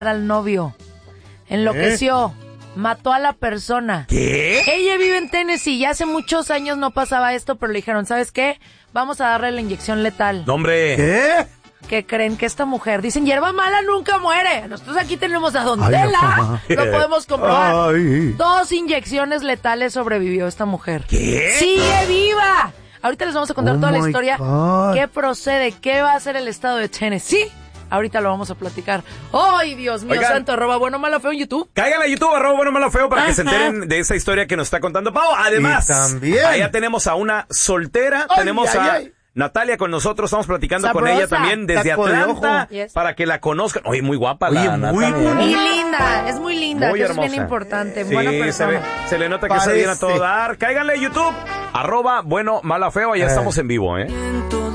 al novio. Enloqueció. Mató a la persona. ¿Qué? Ella vive en Tennessee y hace muchos años no pasaba esto, pero le dijeron, ¿sabes qué? Vamos a darle la inyección letal. No, hombre. ¿Qué? ¿Qué creen? Que esta mujer, dicen, hierba mala nunca muere. Nosotros aquí tenemos a Don Tela. Lo podemos comprobar. Ay. 2 inyecciones letales sobrevivió esta mujer. ¿Qué? ¡Sigue viva! Ahorita les vamos a contar toda la historia. God. ¿Qué procede? ¿Qué va a hacer el estado de Tennessee? Ahorita lo vamos a platicar. ¡Ay, Dios mío santo! Bueno, malo, feo en YouTube. Caigan a YouTube, bueno, malo, feo, para que se enteren de esa historia que nos está contando Pau. Además, Y también allá tenemos a una soltera, tenemos a Natalia con nosotros, estamos platicando Sabrosa. con ella también desde Taco de Atlanta, ojo. Yes. para que la conozcan. Oye, muy guapa Oye, la muy Natalia. Muy linda, es muy linda, Muy que eso hermosa. es bien importante, Sí, buena persona. se le nota que se viene a todo Parece. dar. Cáiganle a YouTube, @bueno, mala, feo, allá estamos en vivo,